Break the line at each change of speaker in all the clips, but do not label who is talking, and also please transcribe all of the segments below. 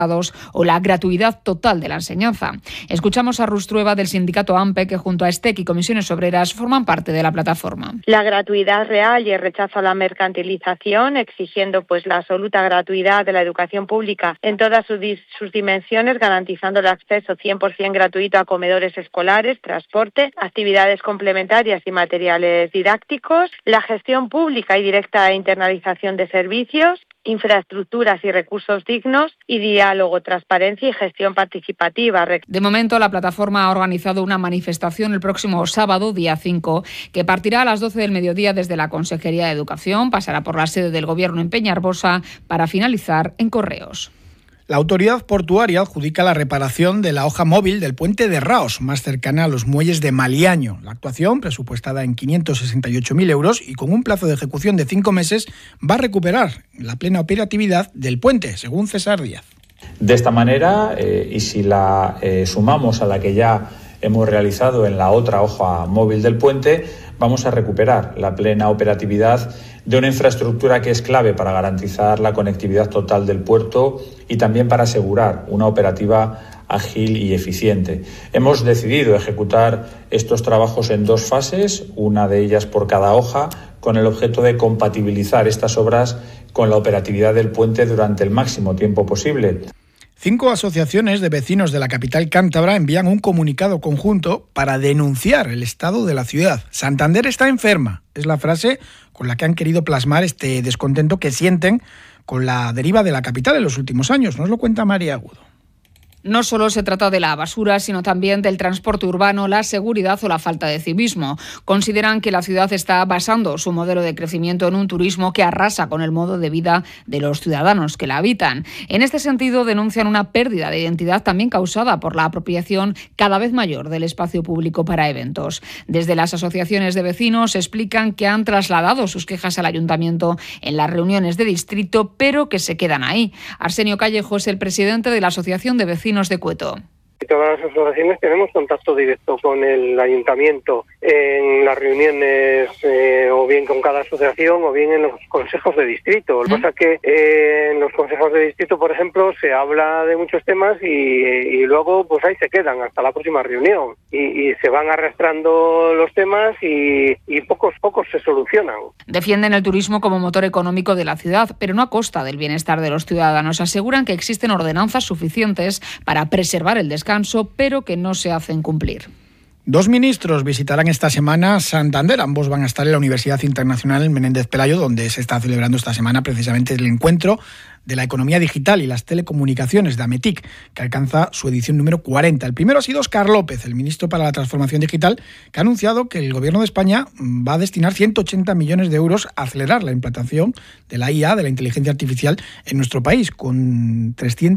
o la gratuidad total de la enseñanza. Escuchamos a Rustrueva del sindicato AMPE, que junto a STEC y Comisiones Obreras forman parte de la plataforma.
La gratuidad real y el rechazo a la mercantilización, exigiendo la absoluta gratuidad de la educación pública en todas sus dimensiones, garantizando el acceso 100% gratuito a comedores escolares, transporte, actividades complementarias y materiales didácticos, la gestión pública y directa internalización de servicios, infraestructuras y recursos dignos y diálogo, transparencia y gestión participativa.
De momento, la plataforma ha organizado una manifestación el próximo sábado, día 5, que partirá a las 12 del mediodía desde la Consejería de Educación, pasará por la sede del Gobierno en Peñarbosa para finalizar en Correos.
La autoridad portuaria adjudica la reparación de la hoja móvil del puente de Raos, más cercana a los muelles de Maliaño. La actuación, presupuestada en 568.000 euros y con un plazo de ejecución de 5 meses, va a recuperar la plena operatividad del puente, según César Díaz.
De esta manera, y si la sumamos a la que ya hemos realizado en la otra hoja móvil del puente, vamos a recuperar la plena operatividad de una infraestructura que es clave para garantizar la conectividad total del puerto y también para asegurar una operativa ágil y eficiente. Hemos decidido ejecutar estos trabajos en 2 fases, una de ellas por cada hoja, con el objeto de compatibilizar estas obras con la operatividad del puente durante el máximo tiempo posible.
5 asociaciones de vecinos de la capital cántabra envían un comunicado conjunto para denunciar el estado de la ciudad. Santander está enferma, es la frase con la que han querido plasmar este descontento que sienten con la deriva de la capital en los últimos años. Nos lo cuenta María Agudo.
No solo se trata de la basura, sino también del transporte urbano, la seguridad o la falta de civismo. Consideran que la ciudad está basando su modelo de crecimiento en un turismo que arrasa con el modo de vida de los ciudadanos que la habitan. En este sentido, denuncian una pérdida de identidad también causada por la apropiación cada vez mayor del espacio público para eventos. Desde las asociaciones de vecinos explican que han trasladado sus quejas al ayuntamiento en las reuniones de distrito, pero que se quedan ahí. Arsenio Callejo es el presidente de la Asociación de Vecinos de Cueto.
Todas las asociaciones tenemos contacto directo con el ayuntamiento en las reuniones, o bien con cada asociación o bien en los consejos de distrito. Lo que pasa es que en los consejos de distrito, por ejemplo, se habla de muchos temas y luego ahí se quedan hasta la próxima reunión y se van arrastrando los temas y pocos se solucionan.
Defienden el turismo como motor económico de la ciudad, pero no a costa del bienestar de los ciudadanos. Aseguran que existen ordenanzas suficientes para preservar el descanso, pero que no se hacen cumplir.
2 ministros visitarán esta semana Santander. Ambos van a estar en la Universidad Internacional Menéndez Pelayo, donde se está celebrando esta semana precisamente el encuentro de la economía digital y las telecomunicaciones de AMETIC, que alcanza su edición número 40. El primero ha sido Óscar López, el ministro para la Transformación Digital, que ha anunciado que el Gobierno de España va a destinar 180 millones de euros a acelerar la implantación de la IA, de la inteligencia artificial, en nuestro país, con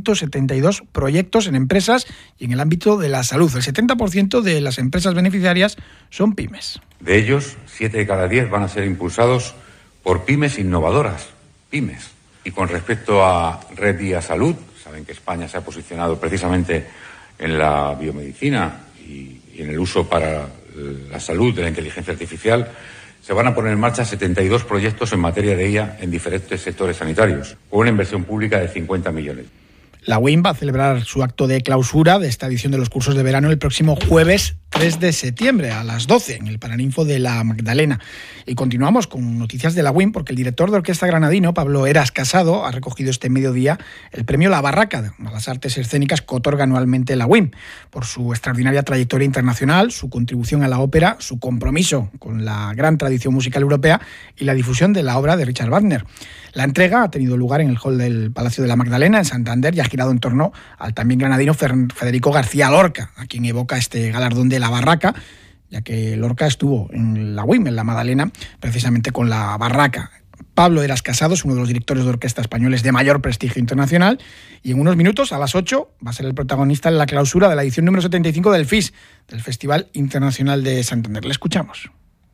372 proyectos en empresas y en el ámbito de la salud. El 70% de las empresas beneficiarias son pymes.
De ellos, 7 de cada 10 van a ser impulsados por pymes innovadoras, pymes. Y con respecto a Red Vía Salud, saben que España se ha posicionado precisamente en la biomedicina y en el uso para la salud de la inteligencia artificial. Se van a poner en marcha 72 proyectos en materia de IA en diferentes sectores sanitarios, con una inversión pública de 50 millones.
La UIM va a celebrar su acto de clausura de esta edición de los cursos de verano el próximo jueves 3 de septiembre a las 12 en el Paraninfo de la Magdalena. Y continuamos con noticias de la UIM porque el director de orquesta granadino, Pablo Eras Casado, ha recogido este mediodía el premio La Barraca a las artes escénicas que otorga anualmente la UIM por su extraordinaria trayectoria internacional, su contribución a la ópera, su compromiso con la gran tradición musical europea y la difusión de la obra de Richard Wagner. La entrega ha tenido lugar en el hall del Palacio de la Magdalena, en Santander, y ha girado en torno al también granadino Federico García Lorca, a quien evoca este galardón de La Barraca, ya que Lorca estuvo en la UIM, en la Magdalena, precisamente con La Barraca. Pablo Eras Casado es uno de los directores de orquesta españoles de mayor prestigio internacional y en unos minutos, a las 8, va a ser el protagonista en la clausura de la edición número 75 del FIS, del Festival Internacional de Santander. Le escuchamos.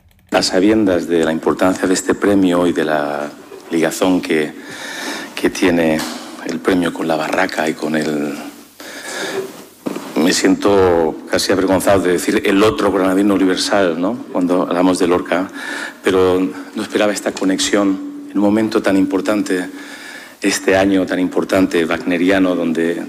A sabiendas de la importancia de este premio y de la ligazón que tiene el premio con La Barraca y con el... Me siento casi avergonzado de decir el otro granadino universal, ¿no?, cuando hablamos de Lorca, pero no esperaba esta conexión en un momento tan importante este año tan importante wagneriano donde